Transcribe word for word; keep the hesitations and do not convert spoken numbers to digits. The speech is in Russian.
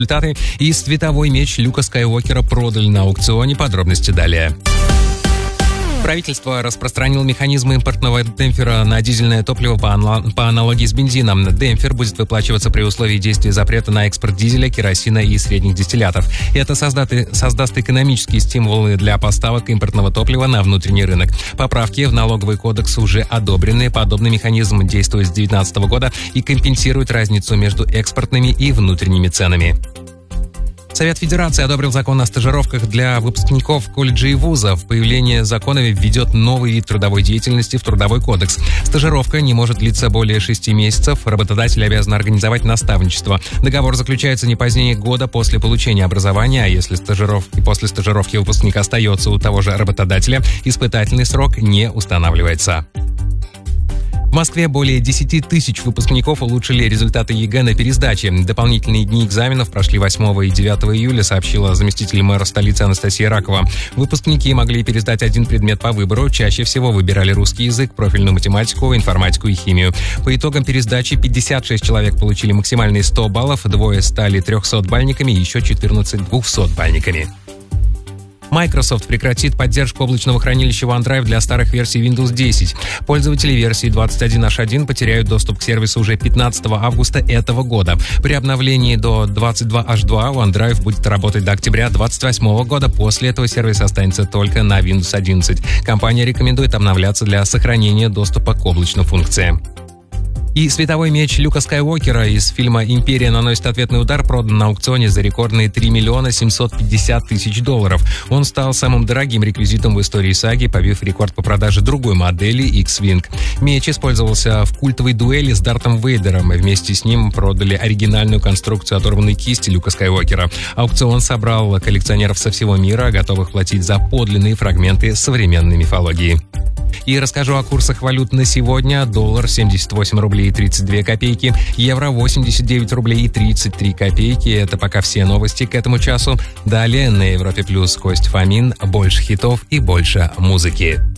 Результаты и световой меч Люка Скайуокера продали на аукционе. Подробности далее. Правительство распространило механизм импортного демпфера на дизельное топливо по, анал- по аналогии с бензином. Демпфер будет выплачиваться при условии действия запрета на экспорт дизеля, керосина и средних дистиллятов. Это создаст, создаст экономические стимулы для поставок импортного топлива на внутренний рынок. Поправки в налоговый кодекс уже одобрены. Подобный механизм действует с две тысячи девятнадцатого года и компенсирует разницу между экспортными и внутренними ценами. Совет Федерации одобрил закон о стажировках для выпускников колледжей и вузов. Появление закона введет новый вид трудовой деятельности в Трудовой кодекс. Стажировка не может длиться более шести месяцев. Работодатель обязан организовать наставничество. Договор заключается не позднее года после получения образования, а если стажировки, после стажировки выпускник остается у того же работодателя, испытательный срок не устанавливается. В Москве более десять тысяч выпускников улучшили результаты ЕГЭ на пересдаче. Дополнительные дни экзаменов прошли восьмого и девятого июля, сообщила заместитель мэра столицы Анастасия Ракова. Выпускники могли пересдать один предмет по выбору. Чаще всего выбирали русский язык, профильную математику, информатику и химию. По итогам пересдачи пятьдесят шесть человек получили максимальные сто баллов, двое стали трехсотбальниками и еще четырнадцать двухсотбальниками. Microsoft прекратит поддержку облачного хранилища OneDrive для старых версий Windows десять. Пользователи версии двадцать один точка один потеряют доступ к сервису уже пятнадцатого августа этого года. При обновлении до двадцать два точка два OneDrive будет работать до октября двадцать восьмого года. После этого сервис останется только на Windows одиннадцать. Компания рекомендует обновляться для сохранения доступа к облачным функциям. И световой меч Люка Скайуокера из фильма «Империя наносит ответный удар» продан на аукционе за рекордные три миллиона семьсот пятьдесят тысяч долларов. Он стал самым дорогим реквизитом в истории саги, побив рекорд по продаже другой модели X-Wing. Меч использовался в культовой дуэли с Дартом Вейдером, и вместе с ним продали оригинальную конструкцию оторванной кисти Люка Скайуокера. Аукцион собрал коллекционеров со всего мира, готовых платить за подлинные фрагменты современной мифологии. И расскажу о курсах валют на сегодня. Доллар семьдесят восемь рублей и тридцать две копейки, евро восемьдесят девять рублей и тридцать три копейки. Это пока все новости к этому часу. Далее на Европе Плюс Кость Фомин. Больше хитов и больше музыки.